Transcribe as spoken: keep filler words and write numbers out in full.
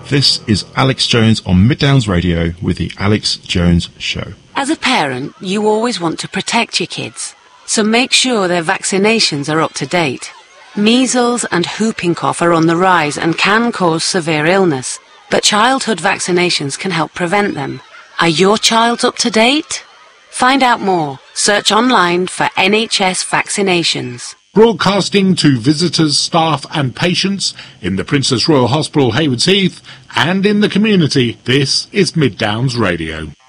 This is Alex Jones on Mid Downs Radio with the Alex Jones Show. As a parent, you always want to protect your kids, so make sure their vaccinations are up to date. Measles and whooping cough are on the rise and can cause severe illness, but childhood vaccinations can help prevent them. Are your child up to date? Find out more. Search online for N H S vaccinations. Broadcasting to visitors, staff and patients in the Princess Royal Hospital, Haywards Heath, and in the community, this is Mid Downs Radio.